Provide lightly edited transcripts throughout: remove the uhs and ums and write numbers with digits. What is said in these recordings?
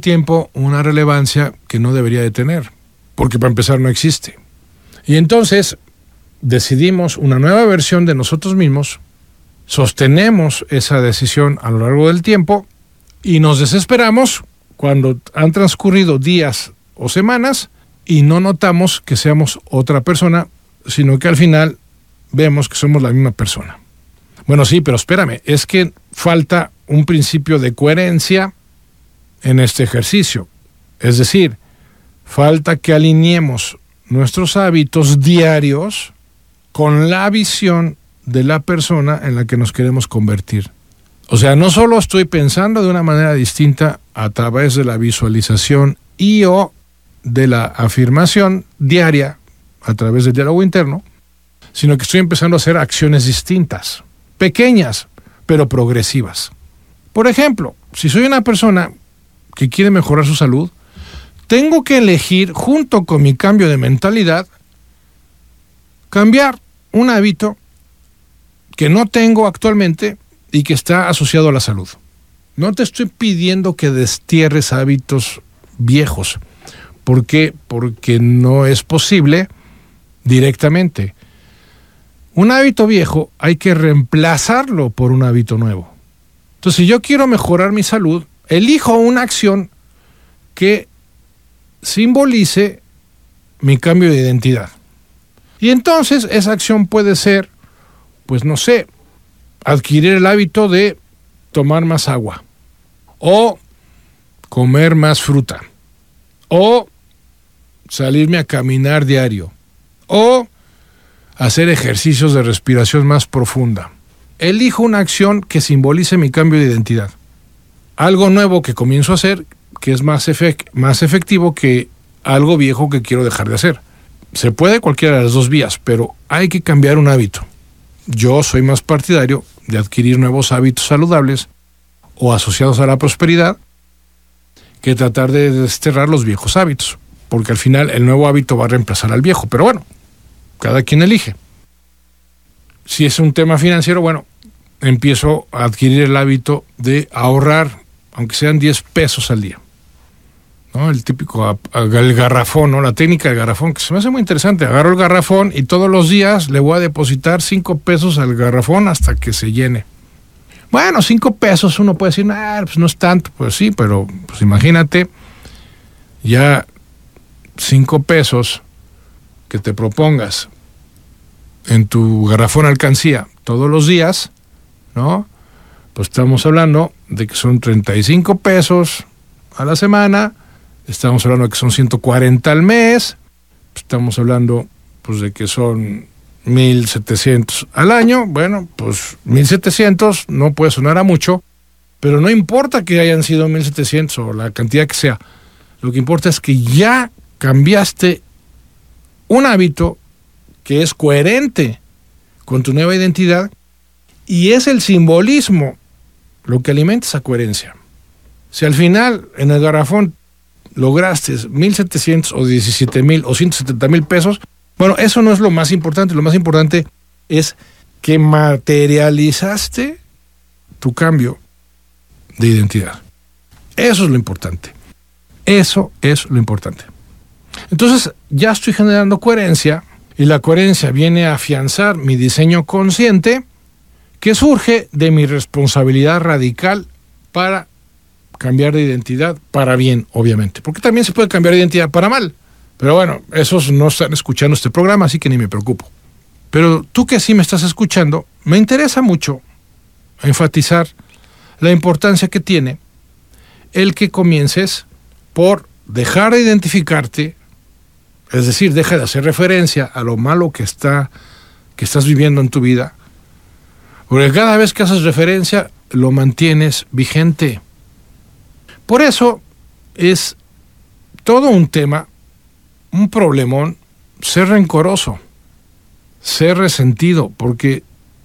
tiempo una relevancia que no debería de tener, porque para empezar no existe. Y entonces decidimos una nueva versión de nosotros mismos, sostenemos esa decisión a lo largo del tiempo y nos desesperamos cuando han transcurrido días o semanas y no notamos que seamos otra persona, sino que al final vemos que somos la misma persona. Bueno, sí, pero espérame, es que falta un principio de coherencia en este ejercicio. Es decir, falta que alineemos nuestros hábitos diarios con la visión de la persona en la que nos queremos convertir. O sea, no solo estoy pensando de una manera distinta a través de la visualización y o de la afirmación diaria a través del diálogo interno, sino que estoy empezando a hacer acciones distintas, pequeñas, pero progresivas. Por ejemplo, si soy una persona que quiere mejorar su salud, tengo que elegir, junto con mi cambio de mentalidad, cambiar un hábito que no tengo actualmente y que está asociado a la salud. No te estoy pidiendo que destierres hábitos viejos. ¿Por qué? Porque no es posible directamente. Un hábito viejo hay que reemplazarlo por un hábito nuevo. Entonces, si yo quiero mejorar mi salud, elijo una acción que simbolice mi cambio de identidad. Y entonces esa acción puede ser, pues no sé, adquirir el hábito de tomar más agua, o comer más fruta, o salirme a caminar diario, o hacer ejercicios de respiración más profunda. Elijo una acción que simbolice mi cambio de identidad. Algo nuevo que comienzo a hacer que es más efectivo que algo viejo que quiero dejar de hacer. Se puede cualquiera de las dos vías, pero hay que cambiar un hábito. Yo soy más partidario de adquirir nuevos hábitos saludables o asociados a la prosperidad que tratar de desterrar los viejos hábitos, porque al final el nuevo hábito va a reemplazar al viejo. Pero bueno, cada quien elige. Si es un tema financiero, bueno, empiezo a adquirir el hábito de ahorrar, aunque sean 10 pesos al día, ¿no? El típico, el garrafón, ¿no? La técnica del garrafón, que se me hace muy interesante. Agarro el garrafón y todos los días le voy a depositar 5 pesos al garrafón hasta que se llene. Bueno, 5 pesos uno puede decir, pues no es tanto. Pues sí, pero pues imagínate, ya 5 pesos que te propongas en tu garrafón alcancía todos los días, ¿no? Pues estamos hablando de que son 35 pesos a la semana, estamos hablando de que son 140 al mes, estamos hablando pues de que son 1,700 al año. Bueno, pues 1,700 no puede sonar a mucho, pero no importa que hayan sido 1,700 o la cantidad que sea. Lo que importa es que ya cambiaste un hábito que es coherente con tu nueva identidad, y es el simbolismo lo que alimenta esa coherencia. Si al final en el garrafón lograste 1,700 o 17,000 o 170,000 pesos, bueno, eso no es lo más importante. Lo más importante es que materializaste tu cambio de identidad. Eso es lo importante. Eso es lo importante. Entonces ya estoy generando coherencia, y la coherencia viene a afianzar mi diseño consciente, que surge de mi responsabilidad radical para cambiar de identidad para bien, obviamente. Porque también se puede cambiar de identidad para mal. Pero bueno, esos no están escuchando este programa, así que ni me preocupo. Pero tú que sí me estás escuchando, me interesa mucho enfatizar la importancia que tiene el que comiences por dejar de identificarte, es decir, deja de hacer referencia a lo malo que estás viviendo en tu vida, porque cada vez que haces referencia lo mantienes vigente. Por eso es todo un tema, un problemón, ser rencoroso, ser resentido, porque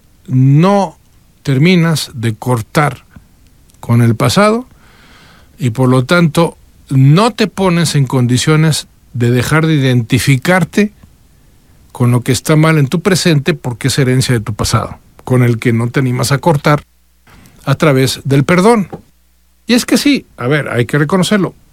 no terminas de cortar con el pasado y por lo tanto no te pones en condiciones de dejar de identificarte con lo que está mal en tu presente, porque es herencia de tu pasado, con el que no te animas a cortar a través del perdón. Y es que sí, a ver, hay que reconocerlo,